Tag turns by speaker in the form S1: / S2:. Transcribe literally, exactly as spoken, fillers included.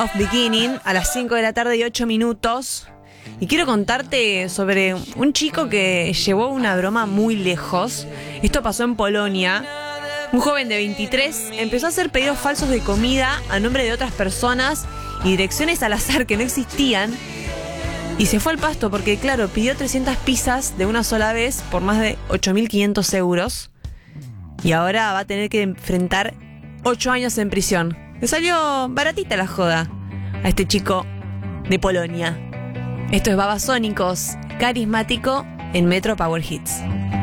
S1: of Beginning a las cinco de la tarde y ocho minutos. Y quiero contarte sobre un chico que llevó una broma muy lejos. Esto pasó en Polonia. Un joven de veintitrés empezó a hacer pedidos falsos de comida a nombre de otras personas y direcciones al azar que no existían. Y se fue al pasto porque, claro, pidió trescientas pizzas de una sola vez por más de ocho mil quinientos euros. Y ahora va a tener que enfrentar ocho años en prisión. Le salió baratita la joda a este chico de Polonia. Esto es Babasónicos, carismático en Metro Power Hits.